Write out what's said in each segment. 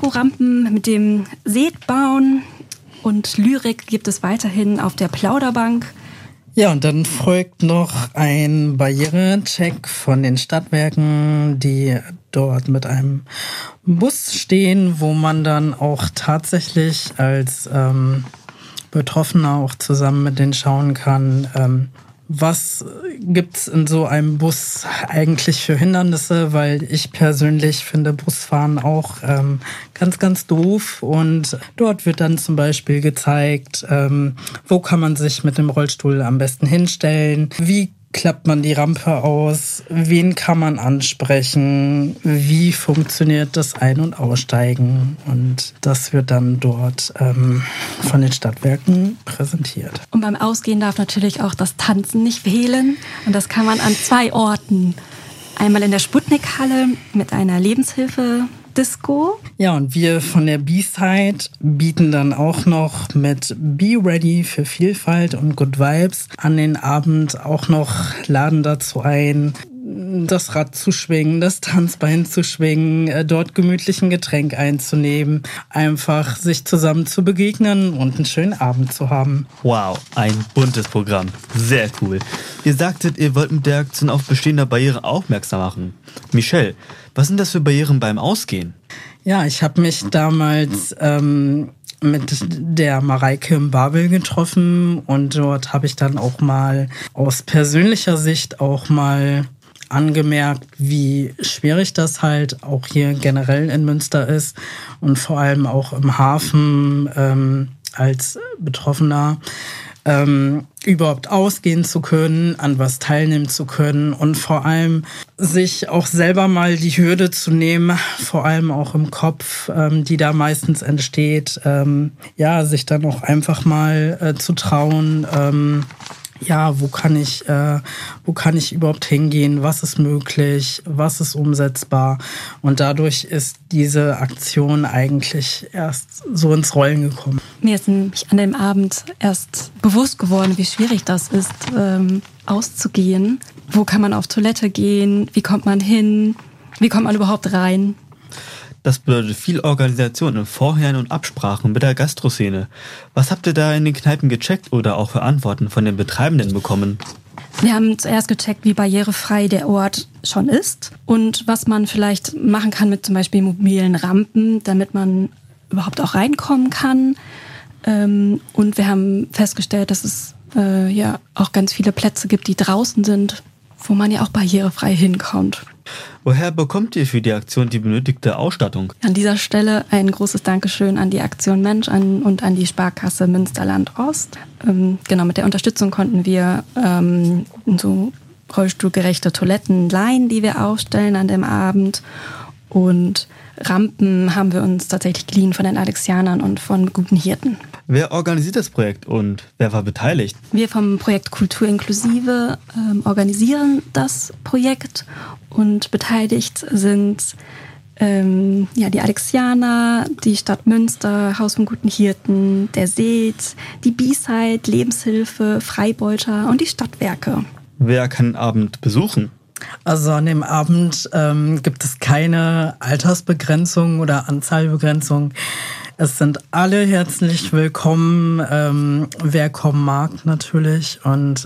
Disco-Rampen mit dem Seetbauen und Lyrik gibt es weiterhin auf der Plauderbank. Ja, und dann folgt noch ein Barrierecheck von den Stadtwerken, die dort mit einem Bus stehen, wo man dann auch tatsächlich als Betroffener auch zusammen mit denen schauen kann, was gibt's in so einem Bus eigentlich für Hindernisse, weil ich persönlich finde Busfahren auch ganz, ganz doof. Und dort wird dann zum Beispiel gezeigt, wo kann man sich mit dem Rollstuhl am besten hinstellen, wie klappt man die Rampe aus, wen kann man ansprechen, wie funktioniert das Ein- und Aussteigen. Und das wird dann dort von den Stadtwerken präsentiert. Und beim Ausgehen darf natürlich auch das Tanzen nicht fehlen. Und das kann man an 2 Orten. Einmal in der Sputnik-Halle mit einer Lebenshilfe-Disco. Ja, und wir von der B-Side bieten dann auch noch mit Be Ready für Vielfalt und Good Vibes an den Abend auch noch, laden dazu ein, das Rad zu schwingen, das Tanzbein zu schwingen, dort gemütlich ein Getränk einzunehmen, einfach sich zusammen zu begegnen und einen schönen Abend zu haben. Wow, ein buntes Programm. Sehr cool. Ihr sagtet, ihr wollt mit der Aktion auf bestehende Barrieren aufmerksam machen. Michelle, was sind das für Barrieren beim Ausgehen? Ja, ich habe mich damals mit der Mareike im Babel getroffen und dort habe ich dann auch mal aus persönlicher Sicht auch mal angemerkt, wie schwierig das halt auch hier generell in Münster ist und vor allem auch im Hafen als Betroffener überhaupt ausgehen zu können, an was teilnehmen zu können und vor allem sich auch selber mal die Hürde zu nehmen, vor allem auch im Kopf, die da meistens entsteht, ja, sich dann auch einfach mal zu trauen, ja, wo kann ich überhaupt hingehen? Was ist möglich? Was ist umsetzbar? Und dadurch ist diese Aktion eigentlich erst so ins Rollen gekommen. Mir ist nämlich an dem Abend erst bewusst geworden, wie schwierig das ist, auszugehen. Wo kann man auf Toilette gehen? Wie kommt man hin? Wie kommt man überhaupt rein? Das bedeutet viel Organisation im Vorhinein und Absprachen mit der Gastroszene. Was habt ihr da in den Kneipen gecheckt oder auch für Antworten von den Betreibenden bekommen? Wir haben zuerst gecheckt, wie barrierefrei der Ort schon ist und was man vielleicht machen kann mit zum Beispiel mobilen Rampen, damit man überhaupt auch reinkommen kann. Und wir haben festgestellt, dass es ja auch ganz viele Plätze gibt, die draußen sind, wo man ja auch barrierefrei hinkommt. Woher bekommt ihr für die Aktion die benötigte Ausstattung? An dieser Stelle ein großes Dankeschön an die Aktion Mensch und an die Sparkasse Münsterland Ost. Genau, mit der Unterstützung konnten wir so rollstuhlgerechte Toiletten leihen, die wir aufstellen an dem Abend. Und Rampen haben wir uns tatsächlich geliehen von den Alexianern und von Guten Hirten. Wer organisiert das Projekt und wer war beteiligt? Wir vom Projekt Kultur inklusive organisieren das Projekt und beteiligt sind die Alexianer, die Stadt Münster, Haus vom Guten Hirten, der Seet, die B-Side, Lebenshilfe, Freibeuter und die Stadtwerke. Wer kann den Abend besuchen? Also an dem Abend gibt es keine Altersbegrenzung oder Anzahlbegrenzung. Es sind alle herzlich willkommen, wer kommen mag natürlich und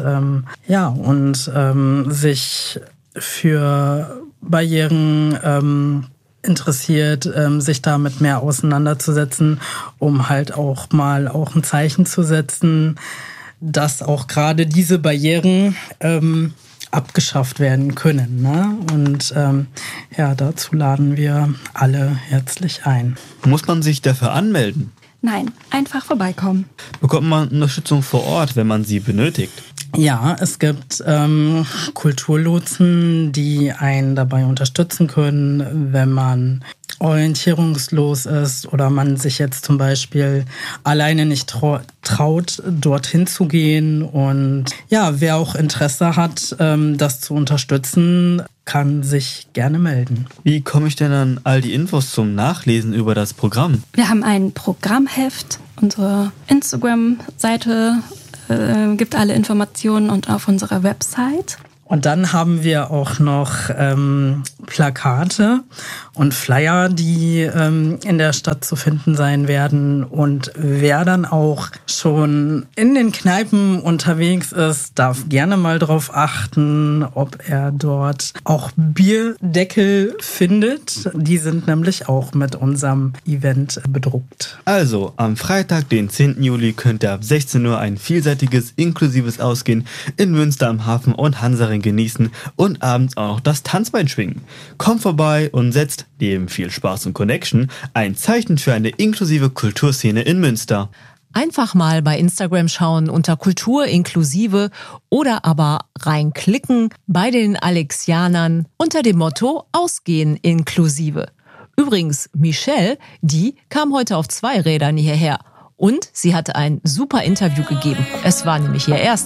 sich für Barrieren interessiert, sich damit mehr auseinanderzusetzen, um halt auch mal auch ein Zeichen zu setzen, dass auch gerade diese Barrieren abgeschafft werden können. Ne? Und dazu laden wir alle herzlich ein. Muss man sich dafür anmelden? Nein, einfach vorbeikommen. Bekommt man Unterstützung vor Ort, wenn man sie benötigt? Ja, es gibt Kulturlotsen, die einen dabei unterstützen können, wenn man orientierungslos ist oder man sich jetzt zum Beispiel alleine nicht traut, dorthin zu gehen. Und ja, wer auch Interesse hat, das zu unterstützen, kann sich gerne melden. Wie komme ich denn an all die Infos zum Nachlesen über das Programm? Wir haben ein Programmheft, unsere Instagram-Seite gibt alle Informationen und auf unserer Website. Und dann haben wir auch noch Plakate und Flyer, die in der Stadt zu finden sein werden. Und wer dann auch schon in den Kneipen unterwegs ist, darf gerne mal drauf achten, ob er dort auch Bierdeckel findet. Die sind nämlich auch mit unserem Event bedruckt. Also, am Freitag, den 10. Juli, könnt ihr ab 16 Uhr ein vielseitiges, inklusives Ausgehen in Münster am Hafen und Hansaring genießen und abends auch noch das Tanzbein schwingen. Kommt vorbei und setzt, neben viel Spaß und Connection, ein Zeichen für eine inklusive Kulturszene in Münster. Einfach mal bei Instagram schauen unter Kultur inklusive oder aber reinklicken bei den Alexianern unter dem Motto Ausgehen inklusive. Übrigens, Michelle, die kam heute auf 2 Rädern hierher und sie hat ein super Interview gegeben. Es war nämlich ihr erstes.